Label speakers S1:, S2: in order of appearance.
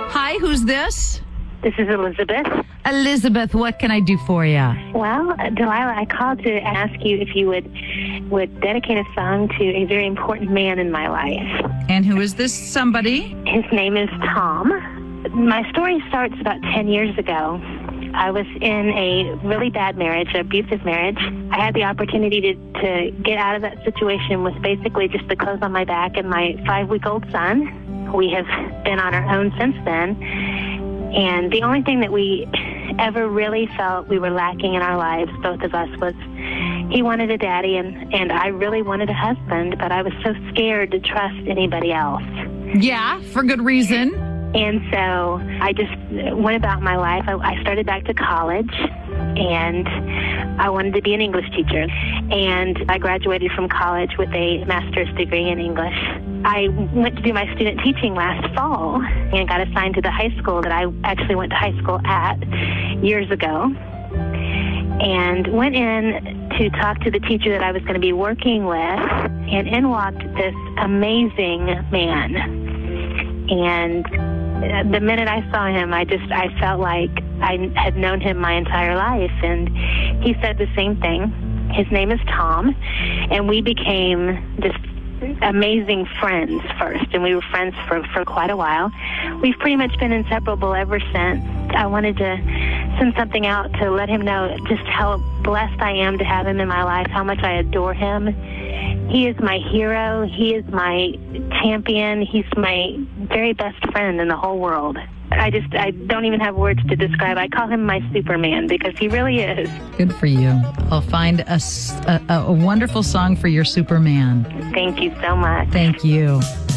S1: Hi, who's this?
S2: This is Elizabeth.
S1: Elizabeth, what can I do for you?
S2: Well, Delilah, I called to ask you if you would dedicate a song to a very important man in my life.
S1: And who is this somebody?
S2: His name is Tom. My story starts about 10 years ago. I was in a really bad marriage, an abusive marriage. I had the opportunity to get out of that situation with basically just the clothes on my back and my 5-week-old son. We have been on our own since then. And the only thing that we ever really felt we were lacking in our lives, both of us, was he wanted a daddy and I really wanted a husband, but I was so scared to trust anybody else.
S1: Yeah, for good reason.
S2: And so I just went about my life. I started back to college, and I wanted to be an English teacher. And I graduated from college with a master's degree in English. I went to do my student teaching last fall and got assigned to the high school that I actually went to high school at years ago. And went in to talk to the teacher that I was going to be working with, and in walked this amazing man. And the minute I saw him, I felt like I had known him my entire life. And he said the same thing. His name is Tom, and we became just amazing friends first, and we were friends for quite a while. We've pretty much been inseparable ever since. I wanted to send something out to let him know just how blessed I am to have him in my life, how much I adore him. He is my hero. He is my champion. He's my very best friend in the whole world. I don't even have words to describe. I call him my Superman because he really is.
S1: Good for you. I'll find a wonderful song for your Superman.
S2: Thank you so much.
S1: Thank you.